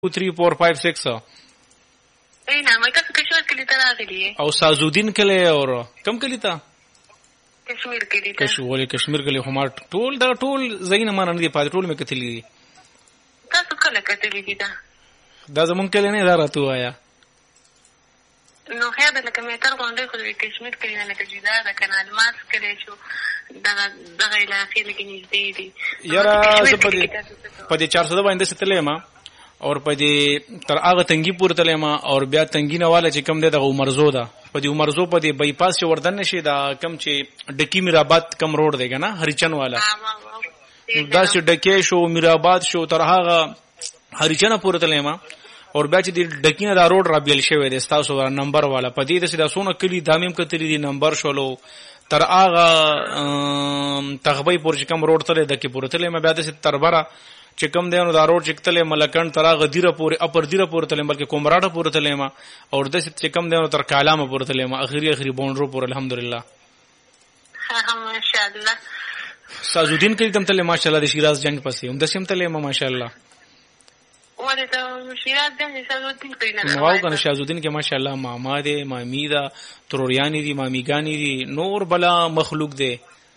3 4 5 6 نه مې تاسو کشمیر کې لیدل راغلی او سازودین کله اور کم کلی تا کشمیر کې لیدل کشمیر کې هم ټول زین ما نه دی پات ټول مې کتلی تاسو کله کتلی دي دا زمون کله نه راته وایا نو هغه د کمیټر باندې خو د کشمیر کې نه کېږي دا کنه الماس کړي شو دا علاقې لګې نږدې دي یاره په دې 400 باندې ستلې ما اور په دې تر هغه تنګي پور تلې ما اور بیا تنګي نه والا چې کم دی د عمرزو دا په دې عمرزو په دې بای پاس وردن نشي دا کم چې ډکی میرآباد کم روډ دی کنه هریچن والا دا چې ډکی شو میرآباد شو تر هغه هریچن پور تلې ما اور بیا چې د ډکینه دا روډ را بیل شوی دی تاسو نمبر والا په دې د سیدا سونه کلی دامیم کتلی دی نمبر شولو تر هغه تغبی پور چې کم روډ تلې د کې پور تلې ما بیا د تربره چې کم دی نو دا روډ چې تلې ملکن تر هغه دیره پور اپر دیره پور تلې بلکې کومراټه پور تلې ما اور د چې کم دی نو تر کالامه پور تلې ما اخري بونډرو پور الحمدلله ماشاءالله سازودین کلی تم تلې ماشاءالله د شیراز جنگ پسې هم د سیم تلې ما ماشاءالله ولته شیراز جنگ سازودین کلی نه واو کنه شازودین کې ماشاءالله ماما دې مامی دا تروریانی دي مامیګانی دي نور بلا مخلوق دي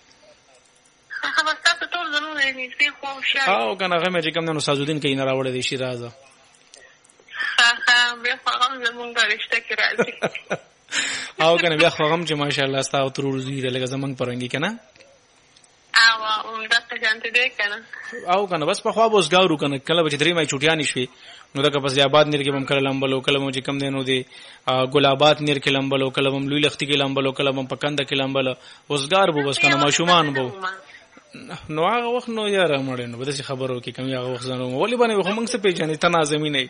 او کنه غمه چې کوم نو سازودین کې نه راوړل دي شیراز بیا خواغم زمونږ رشته کې راځي او کنه بیا خواغم چې ماشاءالله ستاسو تروزی لګه زمونږ پرنګي کنه او دغه جانته دې کنه او کنه بس په خوا بوزګارو کنه کله چې درې مې چټیان شي نو دغه پس آباد نیر کې بم کله لمبلو کله مو چې کم دینو دي ګلابات نیر کې لمبلو کله بم لوی لختي کې لمبلو کله بم پکند کې لمبلو وزګار بو بس کنه ماشومان بو نو هغه وخت نو یاره مړ نو بده خبرو کې کم هغه وخت زنو ولې باندې خو موږ څه پیژنې تنازمي نه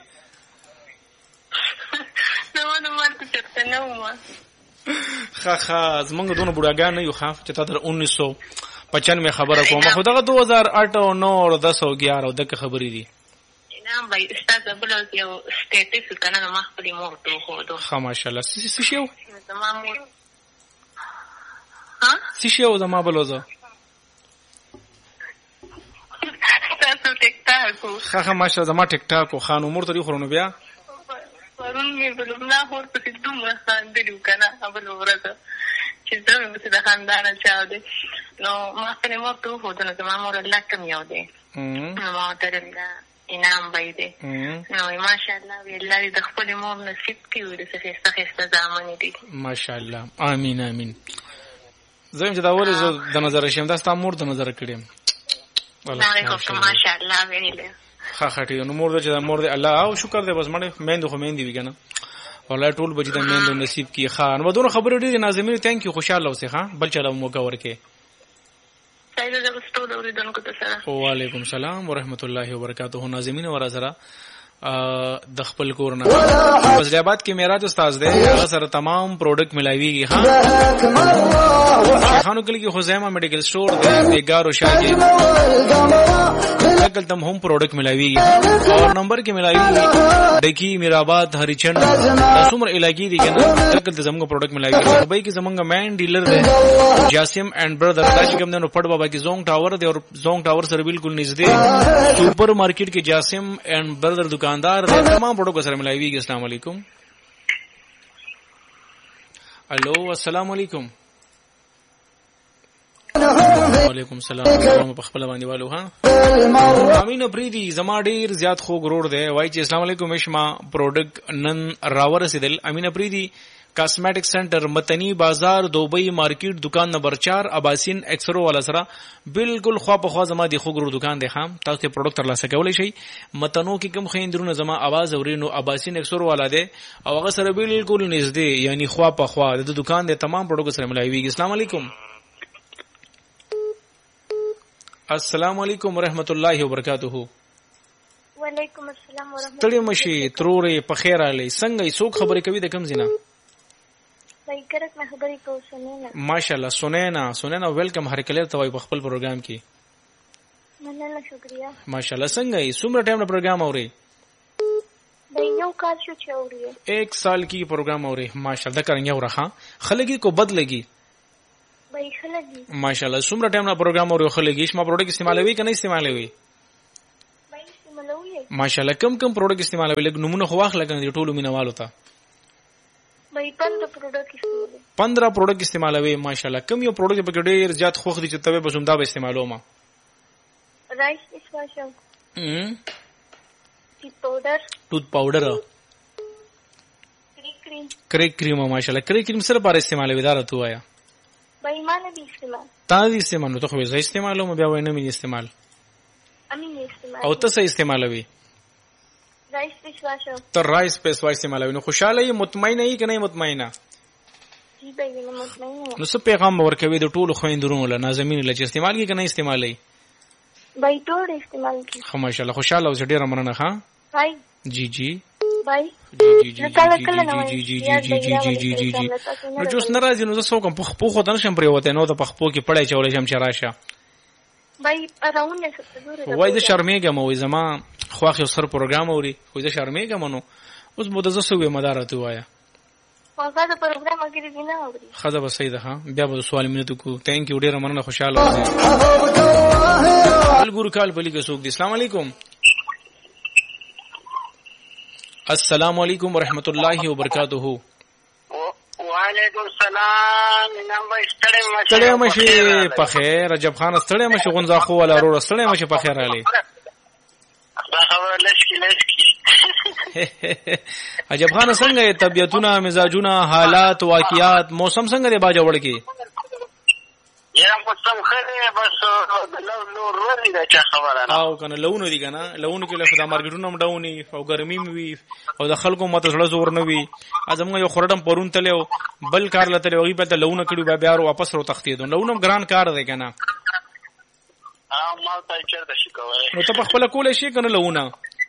نو مارته څه نه و خا زمونږ دونه بډاګان نه یو خاف چې تا در 1995 خبره کوم خو دغه 2008 او 9 او 10 او 11 او دغه خبرې دي نه بای استاد بل یو سټیټس کنه ما خپل مور ته خو دوه خا ماشاءالله سشیو تمام ها سشیو زما بلوزه تاسو ټیک ټاک خا ماشاءالله زما ټیک ټاک خان عمر ته خورونو بیا ورون مې بلونه هور په دې دومره خاندلو کنه ابل ورته چې دا مې د خاندان چا دی نو ما خپل مور ته خو دنه زما مور الله کم یو دی نو ما ته انعام بایده نو ماشاءالله ویلای د خپل مور نصیب کیو د څه زمانه دي ماشاءالله امين امين زم چې دا ولې د نظر شم دا ست مور د نظر کړم ماشاءالله ویلای خاطی نو مور د مور د الله او شکر دې بس مړ مېند خو مېند وی کنه والله ټول بچی د مېند نصیب کی خان ودونه خبرې ډېرې ناظمین ثانک یو خوشاله اوسه ها بل چلا موقع ورکه وعلیکم السلام ورحمت الله وبرکاتہ ناظمین ور سره د خپل کورنا فضل آباد کې معراج استاد دی هغه سره تمام پروډکټ ملایويږي ها خانو کلی کې خزیمه میډیکل سٹور دی بیگار او شاګي کله تم هم پروډکټ ملایويږي اور نمبر کې ملایويږي ډکی میرآباد هریچند څومره علاقې دي کنه کله زموږ پروډکټ ملایويږي بای کې زموږ مین ډیلر دی جاسم اینڈ برادر راځي کوم نو پټ بابا کې زونګ ټاور دی اور زونګ ټاور سره بالکل نږدې سپر مارکیټ کې جاسم اینڈ برادر دکاندار تمام پروڈکٹ سره ملایويږي السلام علیکم الو السلام علیکم وعلیکم السلام په خپل باندې والو ها امین پریدي زما ډیر زیات خو غرور دی وای چې السلام علیکم مشما پروډکټ نن راور رسیدل امین پریدي کاسمیټک سنټر متنی بازار دوبئی مارکیټ دکان نمبر 4 اباسین ایکسرو والا سره بالکل خوا په خوا زما دی خو ګرو دکان دی خام تاسو ته پروډکټ ترلاسه کولای شئ متنو کې کوم خیندرونه زما आवाज اورینو اباسین ایکسرو والا دی او هغه سره بالکل نږدې یعنی خوا په خوا د دکان دی تمام پروډکټ سره ملایويږي السلام علیکم السلام علیکم ورحمت الله وبرکاتہ وعلیکم السلام ورحمت الله تړي مشي ترورې په خیر علي څنګه څوک خبرې کوي د کم زینا بایکرت مې خبرې کوم سنینا ماشاءالله سنینا ویلکم هر کله ته په خپل پروګرام کې مننه شکریا ماشاءالله څنګه څومره ټایم نه پروګرام اوري د یو کال شو چې اوري 1 سال کې پروګرام اوري ماشاءالله کرنګ اورخه خلګي کو بد لګي بای خلګي ماشاءالله څومره ټایم نه پروګرام اوري خلګي شما پروډکټ استعمالوي کنه استعمالوي بای استعمالوي ماشاءالله کم پروډکټ استعمالوي لکه نمونه خو واخله کنه ټولو مینوالو ته بای 15 پروډکټ استعمالوي 15 پروډکټ استعمالوي ماشاءالله کم یو پروډکټ په ډېر زیات خوخ دي چې ته به زمدا به استعمالوم رایس ډیشواشر ټوت پاوډر کریک کریم ماشاءالله کریک کریم سره بار استعمالوي دا راته وایا بای مانه دي استعمال تا دي استعمال ته خو زه استعمالوم بیا وینم یې استعمال امين استعمال او ته څه استعمالوي رایس ډیشواشر ته رایس پیس وای استعمالوي نو خوشاله یې مطمئنه یې کنه مطمئنه جی بای نه مطمئنه نو څه پیغام ورکوي د ټولو خويندرونو له نازمین له چې استعمال کې کنه استعمالي بای ټول استعمال کی خو ماشاءالله خوشاله او ډیره مننه ها بای جی بای جی نو جوس ناراضي نو زه څوک په خو دنه شم پرې وته نو د پخپو کې پړای چولې شم چراشه بای راونه څه وای د شرمېګم وای زما خواخ یو سر پروګرام اوري خو د شرمېګم نو اوس مو د زسوې مدارته وایا هغه د پروګرام کې دي نه اوري خزه به سیده ها بیا به سوال مینه کو ثانک یو ډیره مننه خوشاله اوسئ ګورو کال بلی کې سوق دي السلام علیکم السلام علیکم ورحمۃ اللہ وبرکاتہ وعلیکم السلام نام ستړی مشي په خیر رجب خان ستړی مشي غونځا خو ولا ورو ستړی مشي په خیر علي خبر لشکی عجب خان څنګه طبيعتونه مزاجونه حالات واقعات موسم څنګه دی باجه وړ کې یاره موسم خره بس لو روزي دا چا خبره او کنه لونه دي کنه لونه کې له خدای مارکیټونو مډاوني او ګرمي وي او د خلکو مت زړه زور نه وي ازمغه یو خردم پرون تلو بل کار لته وي په لونه کړي بیا واپس رو تختیدو لونه ګران کار دی کنه ما ته چیرته شي کوي نو ته په خپل کول شي کنه لونه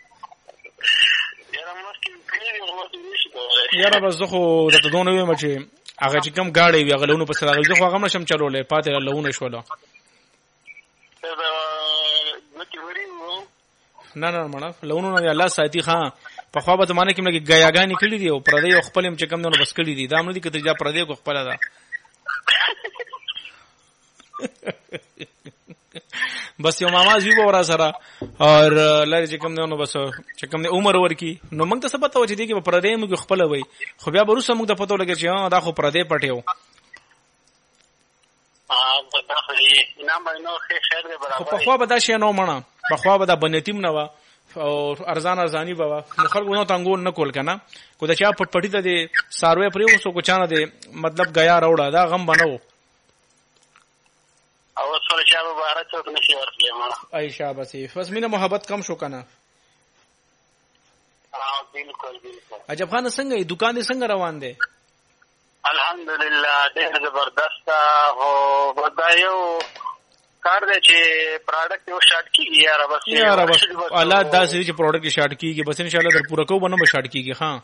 یاره بس زه خو د دونه ویم چې هغه چې کم گاډي وی هغه لونه په سره زه خو هغه نشم چلولې پاتې لونه شوله نه مړه لونه نه الله ساتي ها په خوا به معنی کې مګي غیاګانی کړی دی او پردې او خپلم چې کم نه بس کړی دی دا نو دي کته جا پردې کو خپل ده بس یو ماما زی ورا سره اور لری چې کم نه بس چې کم نه عمر ورکی نو موږ ته څه پته و چې دی کې پردې موږ خپل وای خو بیا بروسه موږ ته پته لګی چې دا خو پردې پټیو په خوا به دا شي نو مړه په خوا به دا بنتیم نه و او ارزانی بابا خلکو نو تنګول نه کول کنه کو دا چا پټ پټی ته دي ساروي پرې وسو کو چانه دي مطلب غیا راوړه دا غم بنو او سره چا به بهر څوک نشي ورتلې مړه عائشہ بس مینه محبت کم شو کنه بالکل عجب خان څنګه دکان دې څنګه روان دي الحمدلله ډېر زبردست او بدایو کار دې چې پروډکټ یو شارټ کیږي یاره بس الله دا چې پروډکټ شارټ کیږي بس ان شاء الله در پوره کو بنو به شارټ کیږي ها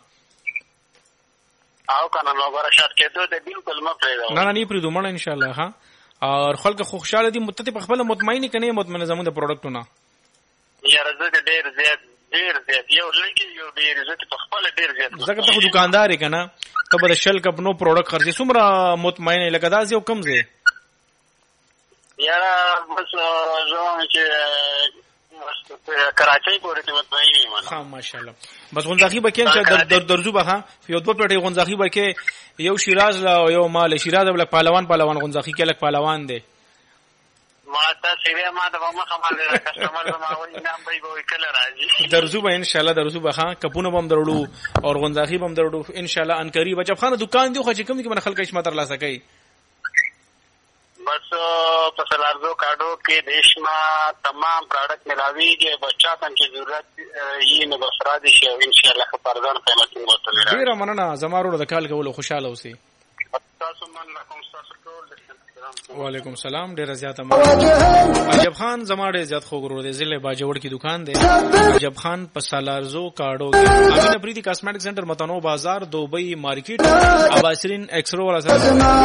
او کنه نو غره شارټ کېدو ته بالکل ما پرېږدم نه پرېږدو مړ ان شاء الله ها اور خلک خوشاله دي متته په خپل مطمئن کنه مطمئن زموږ د پروډکټونه یاره زه ډېر زیات یو لګي یو ډېر زیات په خپل ډېر زیات زګه ته دکاندار کنه ته به شل کپ نو پروډکټ خرڅې څومره مطمئن لګا دا یو کم زه یاره بس زه چې کراچۍ پورې ته مطمئن یم ها ماشاءالله بس غونځاخي بکین چې درزو به یو دوه پټي غونځاخي بکې یو شیراز لا یو مال شیراز بل پهلوان غونځاخي کې لک پهلوان دی ما ته سیوی ما د مخه مال کسٹمر ما وای نام به کله راځي درزو به ان شاء الله درزو به ها کپونه بم درړو او غونځاخي بم درړو ان شاء الله ان قریب بچ خانه دکان دی خو چې کوم کې من خلک شمه تر لاسه کوي बस पसलार्जो कार्डो के देश में तमाम प्रोडक्ट मिलावीगे बच्चा तन की जरूरत ये न बसरा दि शे इंशाल्लाह खबरदार قیمت وته ډیر مننه زمارو د کال کولو خوشاله اوسئ تاسو من کوم تاسو ټول وعلیکم السلام ډیر زیات عجب خان زماړه زیات خو ګرو دي ضلع باجوړ کی دکان دی عجب خان پسلارزو کارډو کې امینه پریتی کاسمیټک سنټر متنو بازار دوبئی مارکیټ اباسرین ایکسرو والا